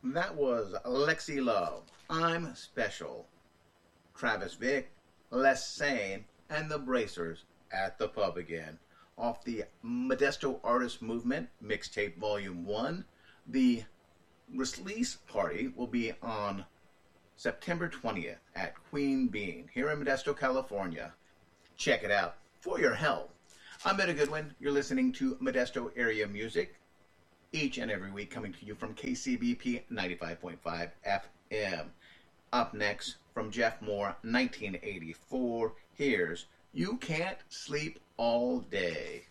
That was Lexi Love. I'm Special. Travis Vick, Less Sane, and the Bracers at the pub again. Off the Modesto Artist Movement Mixtape Volume 1. The release party will be on September 20th at Queen Bean here in Modesto, California. Check it out for your health. I'm Etta Goodwin. You're listening to Modesto Area Music each and every week, coming to you from KCBP 95.5 FM. Up next, from Jeff Moore, 1984, here's You Can't Sleep All Day.